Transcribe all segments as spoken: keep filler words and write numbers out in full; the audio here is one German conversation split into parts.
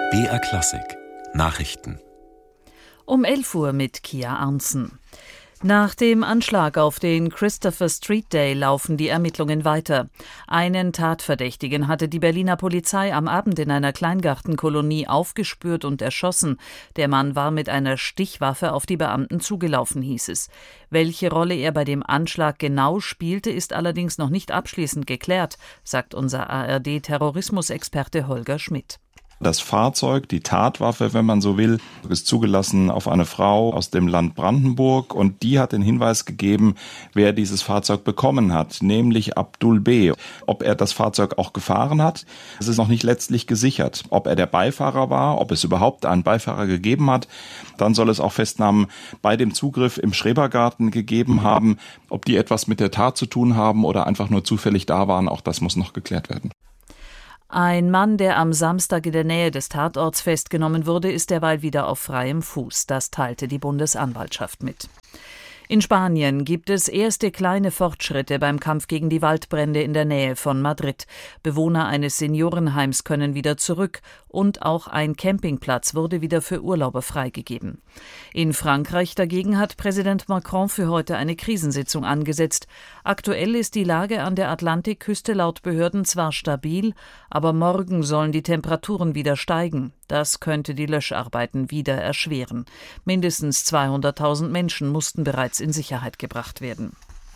B R Klassik Nachrichten Um elf Uhr mit Kia Arntzen. Nach dem Anschlag auf den Christopher Street Day laufen die Ermittlungen weiter. Einen Tatverdächtigen hatte die Berliner Polizei am Abend in einer Kleingartenkolonie aufgespürt und erschossen. Der Mann war mit einer Stichwaffe auf die Beamten zugelaufen, hieß es. Welche Rolle er bei dem Anschlag genau spielte, ist allerdings noch nicht abschließend geklärt, sagt unser A R D-Terrorismusexperte Holger Schmidt. Das Fahrzeug, die Tatwaffe, wenn man so will, ist zugelassen auf eine Frau aus dem Land Brandenburg und die hat den Hinweis gegeben, wer dieses Fahrzeug bekommen hat, nämlich Abdul B. Ob er das Fahrzeug auch gefahren hat, das ist noch nicht letztlich gesichert. Ob er der Beifahrer war, ob es überhaupt einen Beifahrer gegeben hat, dann soll es auch Festnahmen bei dem Zugriff im Schrebergarten gegeben haben. Ob die etwas mit der Tat zu tun haben oder einfach nur zufällig da waren, auch das muss noch geklärt werden. Ein Mann, der am Samstag in der Nähe des Tatorts festgenommen wurde, ist derweil wieder auf freiem Fuß. Das teilte die Bundesanwaltschaft mit. In Spanien gibt es erste kleine Fortschritte beim Kampf gegen die Waldbrände in der Nähe von Madrid. Bewohner eines Seniorenheims können wieder zurück und auch ein Campingplatz wurde wieder für Urlauber freigegeben. In Frankreich dagegen hat Präsident Macron für heute eine Krisensitzung angesetzt. Aktuell ist die Lage an der Atlantikküste laut Behörden zwar stabil, aber morgen sollen die Temperaturen wieder steigen. Das könnte die Löscharbeiten wieder erschweren. Mindestens zweihunderttausend Menschen mussten bereits in Sicherheit gebracht werden.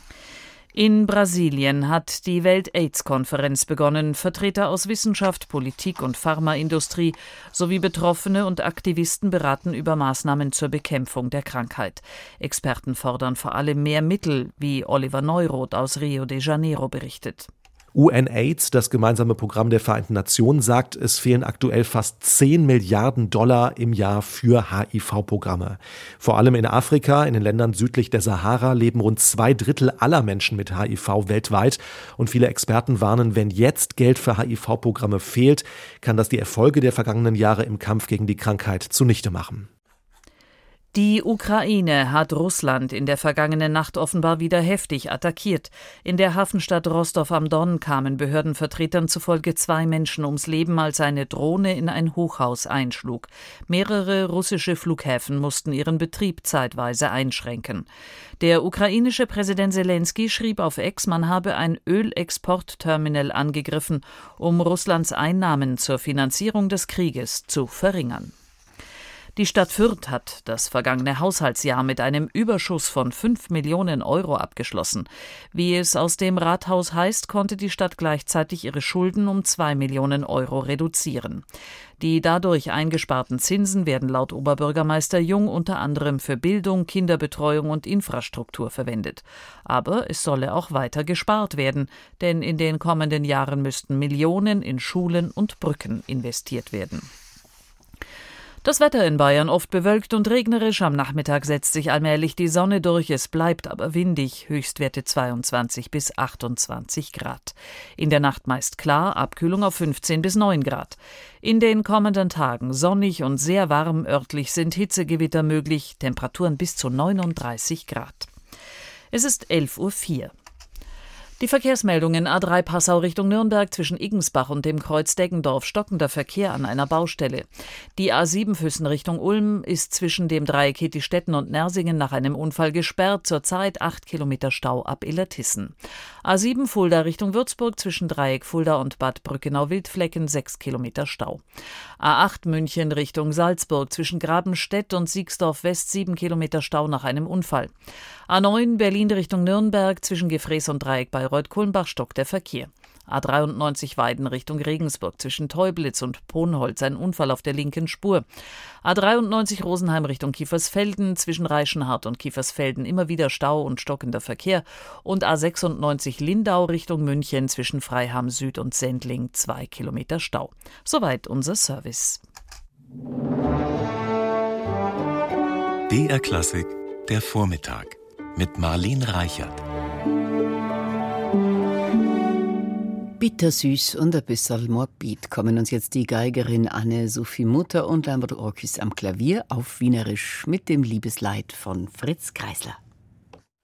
In Brasilien hat die Welt-AIDS-Konferenz begonnen. Vertreter aus Wissenschaft, Politik und Pharmaindustrie sowie Betroffene und Aktivisten beraten über Maßnahmen zur Bekämpfung der Krankheit. Experten fordern vor allem mehr Mittel, wie Oliver Neuroth aus Rio de Janeiro berichtet. UNAIDS, das gemeinsame Programm der Vereinten Nationen, sagt, es fehlen aktuell fast zehn Milliarden Dollar im Jahr für H I V-Programme. Vor allem in Afrika, in den Ländern südlich der Sahara, leben rund zwei Drittel aller Menschen mit H I V weltweit. Und viele Experten warnen, wenn jetzt Geld für H I V-Programme fehlt, kann das die Erfolge der vergangenen Jahre im Kampf gegen die Krankheit zunichte machen. Die Ukraine hat Russland in der vergangenen Nacht offenbar wieder heftig attackiert. In der Hafenstadt Rostow am Don kamen Behördenvertretern zufolge zwei Menschen ums Leben, als eine Drohne in ein Hochhaus einschlug. Mehrere russische Flughäfen mussten ihren Betrieb zeitweise einschränken. Der ukrainische Präsident Selenskyj schrieb auf X, man habe ein Ölexportterminal angegriffen, um Russlands Einnahmen zur Finanzierung des Krieges zu verringern. Die Stadt Fürth hat das vergangene Haushaltsjahr mit einem Überschuss von fünf Millionen Euro abgeschlossen. Wie es aus dem Rathaus heißt, konnte die Stadt gleichzeitig ihre Schulden um zwei Millionen Euro reduzieren. Die dadurch eingesparten Zinsen werden laut Oberbürgermeister Jung unter anderem für Bildung, Kinderbetreuung und Infrastruktur verwendet. Aber es solle auch weiter gespart werden, denn in den kommenden Jahren müssten Millionen in Schulen und Brücken investiert werden. Das Wetter in Bayern oft bewölkt und regnerisch. Am Nachmittag setzt sich allmählich die Sonne durch. Es bleibt aber windig. Höchstwerte zweiundzwanzig bis achtundzwanzig Grad. In der Nacht meist klar, Abkühlung auf fünfzehn bis neun Grad. In den kommenden Tagen sonnig und sehr warm. Örtlich sind Hitzegewitter möglich. Temperaturen bis zu neununddreißig Grad. Es ist elf Uhr vier. Die Verkehrsmeldungen: A drei Passau Richtung Nürnberg zwischen Iggensbach und dem Kreuz Deggendorf, stockender Verkehr an einer Baustelle. Die A sieben Füssen Richtung Ulm ist zwischen dem Dreieck Hittistetten und Nersingen nach einem Unfall gesperrt, zurzeit acht Kilometer Stau ab Illertissen. A sieben Fulda Richtung Würzburg zwischen Dreieck Fulda und Bad Brückenau-Wildflecken sechs Kilometer Stau. A acht München Richtung Salzburg zwischen Grabenstedt und Siegsdorf West sieben Kilometer Stau nach einem Unfall. A neun Berlin Richtung Nürnberg zwischen Gefrees und Dreieck Bayreuth-Kulmbach stockt der Verkehr. A dreiundneunzig Weiden Richtung Regensburg zwischen Teublitz und Ponholz ein Unfall auf der linken Spur. A dreiundneunzig Rosenheim Richtung Kiefersfelden zwischen Reichenhart und Kiefersfelden immer wieder Stau und stockender Verkehr. Und A sechsundneunzig Lindau Richtung München zwischen Freiham Süd und Sendling zwei Kilometer Stau. Soweit unser Service. B R Klassik, der Vormittag mit Marlene Reichert. Bittersüß und ein bisschen morbid kommen uns jetzt die Geigerin Anne-Sophie Mutter und Lambert Orkis am Klavier auf Wienerisch mit dem Liebesleid von Fritz Kreisler.